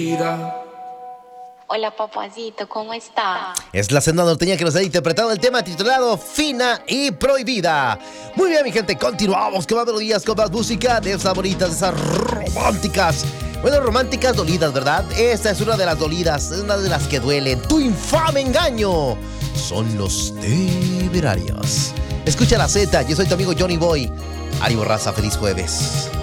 vida. Hola, papacito, ¿cómo está? Es la senda norteña que nos ha interpretado el tema titulado Fina y Prohibida. Muy bien, mi gente, continuamos con más melodías, con más música de esas bonitas, de esas románticas. Bueno, románticas dolidas, ¿verdad? Esta es una de las dolidas, es una de las que duelen. Tu infame engaño. Son los temerarios. Escucha la Z, yo soy tu amigo Johnny Boy. Ánimo, raza, feliz jueves.